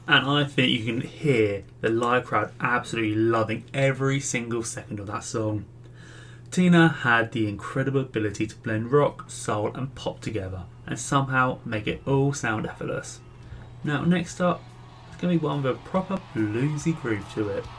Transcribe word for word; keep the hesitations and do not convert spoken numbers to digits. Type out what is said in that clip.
And I think you can hear the live crowd absolutely loving every single second of that song. Tina had the incredible ability to blend rock, soul and pop together and somehow make it all sound effortless. Now next up, it's going to be one with a proper bluesy groove to it.